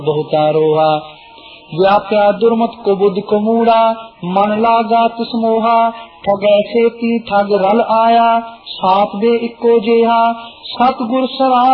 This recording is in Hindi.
बहुता रोहा। व्याप्या दुर्मत को बुद्ध को मूड़ा, मन लागा तिस मोहा। ठगे से ती ठग रल आया, सात बे इको जेहा। सतगुर सरा